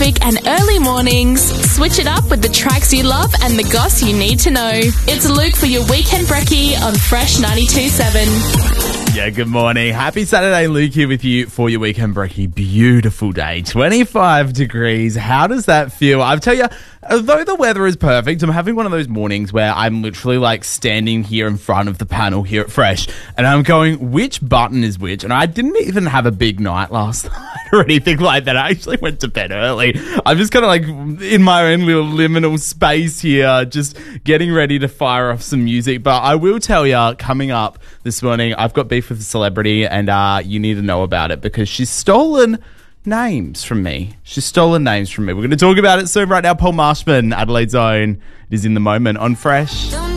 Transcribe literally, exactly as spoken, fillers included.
music and early mornings. Switch it up with the tracks you love and the goss you need to know. It's Luke for your Weekend Brekkie on Fresh ninety-two point seven. Yeah, good morning. Happy Saturday, Luke here with you for your Weekend Brekkie. Beautiful day, twenty-five degrees. How does that feel? I'll tell you, although the weather is perfect, I'm having one of those mornings where I'm literally like standing here in front of the panel here at Fresh and I'm going, which button is which? And I didn't even have a big night last night or anything like that. I actually went to bed early. I'm just kind of like in my own little liminal space here, just getting ready to fire off some music. But I will tell you, coming up this morning, I've got beef with a celebrity and uh, you need to know about it because she's stolen names from me. She's stolen names from me. We're going to talk about it soon. Right now, Paul Marshman, Adelaide's own, is in the moment on Fresh.